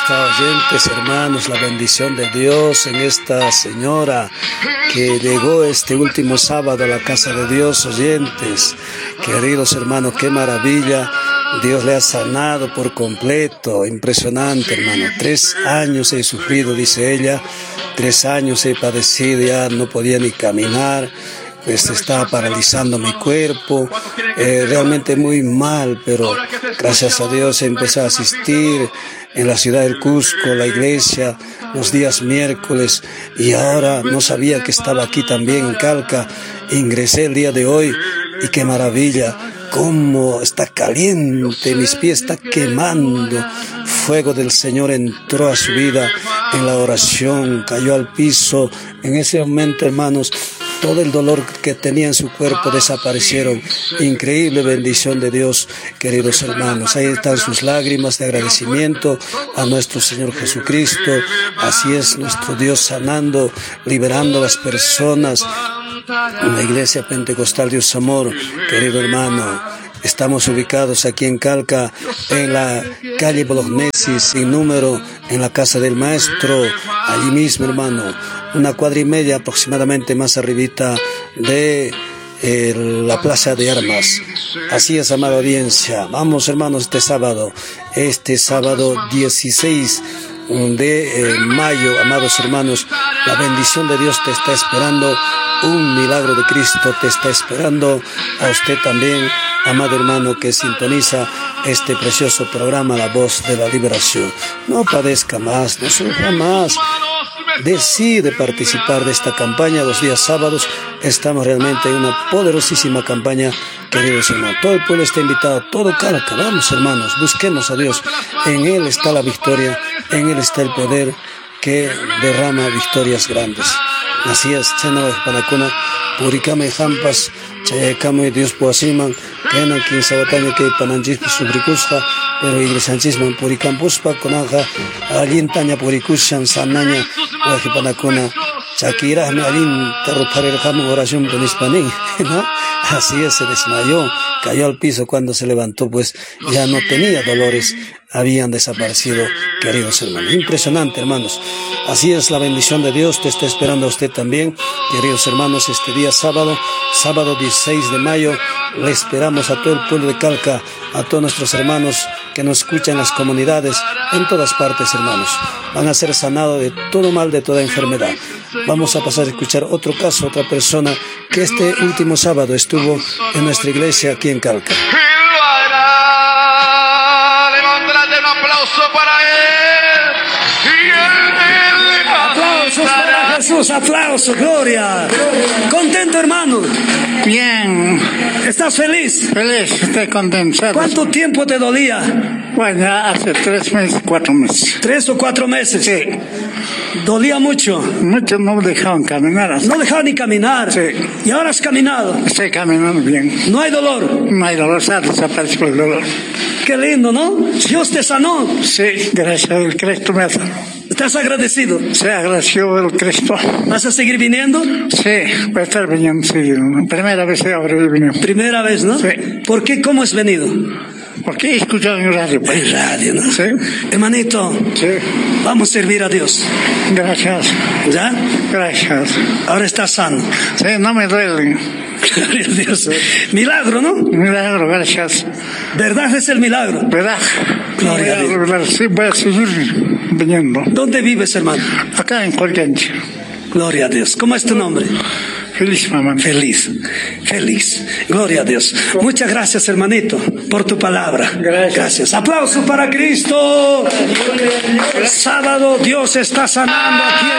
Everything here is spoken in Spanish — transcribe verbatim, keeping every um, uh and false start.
está, oyentes, hermanos, la bendición de Dios en esta señora que llegó este último sábado a la casa de Dios, oyentes, queridos hermanos, qué maravilla. Dios le ha sanado por completo, impresionante, hermano. Tres años he sufrido, dice ella, tres años he padecido, ya no podía ni caminar, pues estaba paralizando mi cuerpo, eh, realmente muy mal, pero gracias a Dios empecé a asistir en la ciudad del Cusco, la iglesia, los días miércoles, y ahora no sabía que estaba aquí también en Calca. Ingresé el día de hoy y qué maravilla, cómo está caliente, mis pies están quemando, fuego del Señor entró a su vida en la oración, cayó al piso. En ese momento, hermanos, todo el dolor que tenía en su cuerpo desaparecieron. Increíble bendición de Dios, queridos hermanos. Ahí están sus lágrimas de agradecimiento a nuestro Señor Jesucristo. Así es nuestro Dios sanando, liberando a las personas. En la iglesia pentecostal Dios Amor, querido hermano, estamos ubicados aquí en Calca, en la calle Bolognesi, sin número, en la casa del maestro, allí mismo, hermano, una cuadra y media aproximadamente más arribita de eh, la plaza de armas. Así es, amada audiencia. Vamos, hermanos, este sábado, este sábado dieciséis de eh, mayo, amados hermanos, la bendición de Dios te está esperando. Un milagro de Cristo te está esperando a usted también, amado hermano, que sintoniza este precioso programa, La Voz de la Liberación. No padezca más, no sufra más. Decide participar de esta campaña los días sábados. Estamos realmente en una poderosísima campaña, queridos hermanos. Todo el pueblo está invitado, todo Calca. Vamos, hermanos, busquemos a Dios. En Él está la victoria, en Él está el poder que derrama victorias grandes. Así es, chena de panacuna, puricame jampas, chayacame Dios puasiman, kena quien sabataña que pananjispa subricuspa, pero iglesianchisman puricampuspa, conaja, alientaña puricushan, sanaña, guaje panacuna, chakira, me alin, terroparejame oración con hispanín, ¿no? Así es, se desmayó, cayó al piso cuando se levantó, pues ya no tenía dolores, habían desaparecido, queridos hermanos. Impresionante, hermanos. Así es, la bendición de Dios te está esperando a usted también, queridos hermanos, este día sábado, sábado dieciséis de mayo, le esperamos a todo el pueblo de Calca, a todos nuestros hermanos que nos escuchan en las comunidades, en todas partes, hermanos. Van a ser sanados de todo mal, de toda enfermedad. Vamos a pasar a escuchar otro caso, otra persona que este último sábado estuvo en nuestra iglesia aquí en Calca. Levantate un aplauso para él. Y él Aplausos para Jesús, aplausos, gloria. Contento, hermano. Bien. ¿Estás feliz? Feliz, estoy contento. ¿Cuánto tiempo te dolía? Bueno, ya hace tres meses, cuatro meses. ¿Tres o cuatro meses? Sí. ¿Dolía mucho? Muchos no me dejaban caminar. Así. No dejaba ni caminar. Sí. ¿Y ahora has caminado? Estoy caminando bien. ¿No hay dolor? No hay dolor, se ha desaparecido el dolor. Qué lindo, ¿no? Dios te sanó. Sí, gracias al Cristo me ha sanado. ¿Estás agradecido? Sí, agradeció el Cristo. ¿Vas a seguir viniendo? Sí, voy a estar viniendo seguido. Primera vez que habré venido. Primera vez, ¿no? Sí. ¿Por qué? ¿Cómo has venido? Porque he escuchado en radio. Pues. En radio, ¿no? Sí. Hermanito, Sí. vamos a servir a Dios. Gracias. ¿Ya? Gracias. Ahora estás sano. Sí, no me duele. Gloria a Dios. Milagro, ¿no? Milagro, gracias. ¿Verdad es el milagro? ¿Verdad? Gloria a Dios. Sí, voy a seguir viniendo. ¿Dónde vives, hermano? Acá en Colganche. Gloria a Dios. ¿Cómo es tu nombre? Feliz, mamá. Feliz, feliz. Gloria a Dios. Muchas gracias, hermanito, por tu palabra. Gracias. Gracias. Aplauso para Cristo. El sábado Dios está sanando aquí en